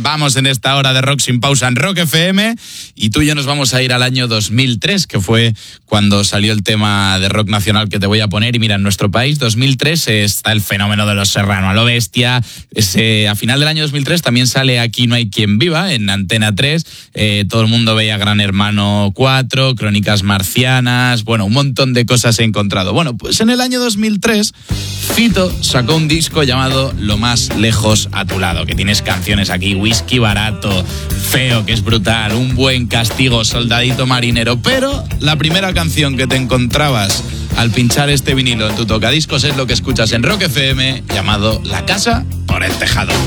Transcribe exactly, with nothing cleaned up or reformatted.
Vamos en esta hora de Rock Sin Pausa en Rock F M y tú y yo nos vamos a ir al año dos mil tres, que fue cuando salió el tema de rock nacional que te voy a poner. Y mira, en nuestro país, dos mil tres, está el fenómeno de Los Serrano a lo bestia. Ese, a final del año dos mil tres también sale Aquí no hay quien viva en Antena tres. Eh, todo el mundo veía Gran Hermano cuatro, Crónicas Marcianas, bueno, un montón de cosas he encontrado. Bueno, pues en el año dos mil tres, Fito sacó un disco llamado Lo más lejos a tu lado, que tienes canciones aquí, Whisky barato, Feo, que es brutal, Un buen castigo, Soldadito marinero, pero la primera canción que te encontrabas al pinchar este vinilo en tu tocadiscos es lo que escuchas en Rock F M, llamado La casa por el tejado.